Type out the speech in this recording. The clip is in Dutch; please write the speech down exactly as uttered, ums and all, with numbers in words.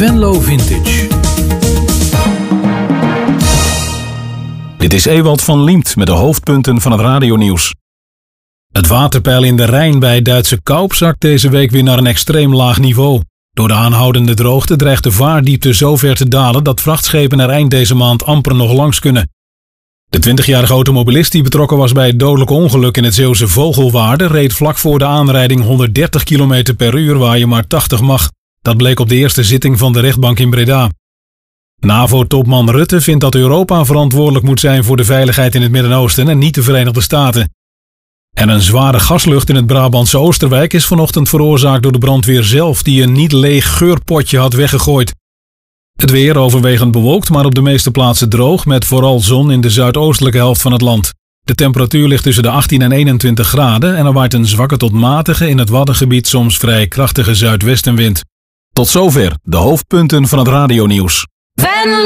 Venlo Vintage. Dit is Ewald van Liemt met de hoofdpunten van het radionieuws. Het waterpeil in de Rijn bij Duitse Kaup zakt deze week weer naar een extreem laag niveau. Door de aanhoudende droogte dreigt de vaardiepte zo ver te dalen dat vrachtschepen er eind deze maand amper nog langs kunnen. De twintigjarige automobilist die betrokken was bij het dodelijke ongeluk in het Zeeuwse Vogelwaarde reed vlak voor de aanrijding honderddertig kilometer per uur waar je maar tachtig mag. Dat bleek op de eerste zitting van de rechtbank in Breda. NAVO-topman Rutte vindt dat Europa verantwoordelijk moet zijn voor de veiligheid in het Midden-Oosten en niet de Verenigde Staten. En een zware gaslucht in het Brabantse Oosterwijk is vanochtend veroorzaakt door de brandweer zelf die een niet leeg geurpotje had weggegooid. Het weer overwegend bewolkt, maar op de meeste plaatsen droog met vooral zon in de zuidoostelijke helft van het land. De temperatuur ligt tussen de achttien en eenentwintig graden en er waait een zwakke tot matige in het Waddengebied soms vrij krachtige zuidwestenwind. Tot zover de hoofdpunten van het radionieuws.